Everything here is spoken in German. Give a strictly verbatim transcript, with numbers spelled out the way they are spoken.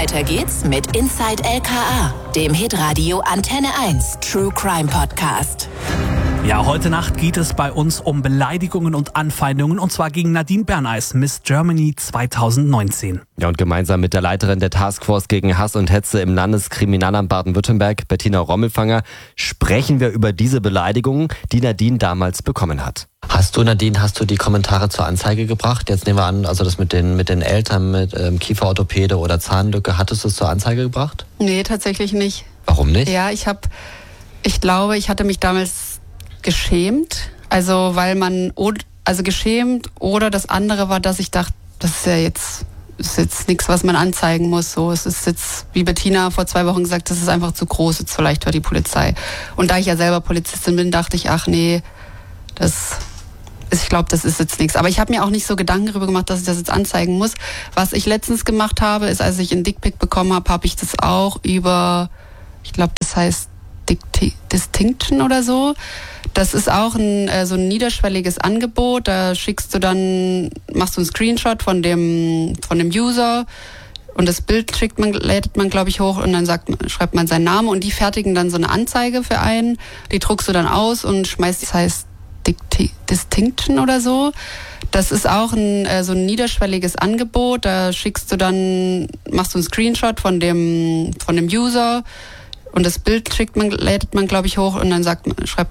Weiter geht's mit Inside L K A, dem Hitradio Antenne eins True Crime Podcast. Ja, heute Nacht geht es bei uns um Beleidigungen und Anfeindungen, und zwar gegen Nadine Berneis, Miss Germany zwanzig neunzehn. Ja, und gemeinsam mit der Leiterin der Taskforce gegen Hass und Hetze im Landeskriminalamt Baden-Württemberg, Bettina Rommelfanger, sprechen wir über diese Beleidigungen, die Nadine damals bekommen hat. Hast du, Nadine, hast du die Kommentare zur Anzeige gebracht? Jetzt nehmen wir an, also das mit den, mit den Eltern, mit ähm, Kieferorthopäde oder Zahnlücke, hattest du es zur Anzeige gebracht? Nee, tatsächlich nicht. Warum nicht? Ja, ich habe, ich glaube, ich hatte mich damals geschämt, also weil man, also geschämt, oder das andere war, dass ich dachte, das ist ja jetzt, ist jetzt nichts, was man anzeigen muss, so, es ist jetzt, wie Bettina vor zwei Wochen gesagt, das ist einfach zu groß, jetzt vielleicht für die Polizei. Und da ich ja selber Polizistin bin, dachte ich, ach nee, das, ich glaube, das ist jetzt nichts. Aber ich habe mir auch nicht so Gedanken darüber gemacht, dass ich das jetzt anzeigen muss. Was ich letztens gemacht habe, ist, als ich einen Dickpic bekommen habe, habe ich das auch über, ich glaube, das heißt Dicti- Distinction oder so. Das ist auch ein, äh, so ein niederschwelliges Angebot. Da schickst du dann, machst du einen Screenshot von dem, von dem User und das Bild schickt man, lädt man, glaube ich, hoch und dann sagt, schreibt man seinen Namen und die fertigen dann so eine Anzeige für einen. Die druckst du dann aus und schmeißt, das heißt Dicti- Distinction oder so. Das ist auch ein, äh, so ein niederschwelliges Angebot. Da schickst du dann, machst du einen Screenshot von dem, von dem User und das Bild schickt man, lädt man, glaube ich, hoch und dann sagt, schreibt